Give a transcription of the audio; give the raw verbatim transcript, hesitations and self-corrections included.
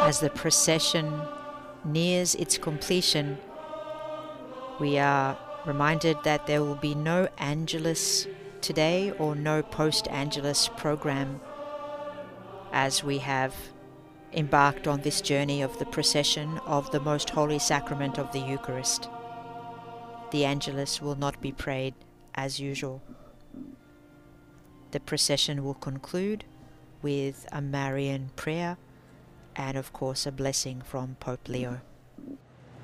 As the procession nears its completion, we are reminded that there will be no Angelus today or no post-Angelus program, as we have embarked on this journey of the procession of the Most Holy Sacrament of the Eucharist. The Angelus will not be prayed as usual. The procession will conclude with a Marian prayer and of course a blessing from Pope Leo.